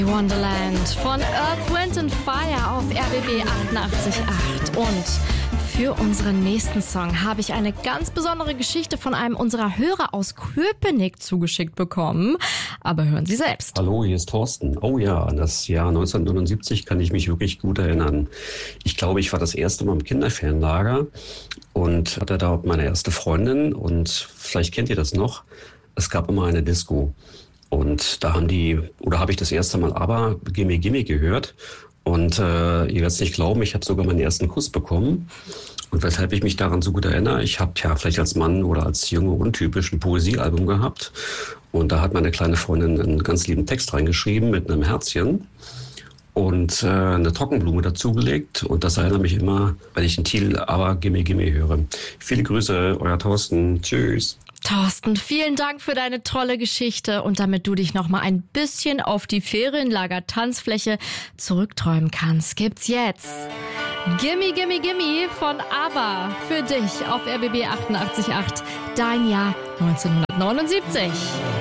Wonderland von Earth, Wind and Fire auf RBB 88.8. Und für unseren nächsten Song habe ich eine ganz besondere Geschichte von einem unserer Hörer aus Köpenick zugeschickt bekommen. Aber hören Sie selbst. Hallo, hier ist Thorsten. Oh ja, an das Jahr 1979 kann ich mich wirklich gut erinnern. Ich glaube, ich war das erste Mal im Kinderferienlager und hatte da meine erste Freundin. Und vielleicht kennt ihr das noch. Es gab immer eine Disco. Und da habe ich das erste Mal ABBA Gimme Gimme gehört. Und ihr werdet es nicht glauben, ich habe sogar meinen ersten Kuss bekommen. Und weshalb ich mich daran so gut erinnere, ich habe ja vielleicht als Mann oder als Junge untypisch ein Poesiealbum gehabt. Und da hat meine kleine Freundin einen ganz lieben Text reingeschrieben mit einem Herzchen und eine Trockenblume dazugelegt. Und das erinnert mich immer, wenn ich den Titel ABBA Gimme Gimme höre. Viele Grüße, euer Thorsten. Tschüss. Thorsten, vielen Dank für deine tolle Geschichte und damit du dich noch mal ein bisschen auf die Ferienlager-Tanzfläche zurückträumen kannst, gibt's jetzt Gimme Gimme Gimme von ABBA für dich auf RBB 88.8, dein Jahr 1979.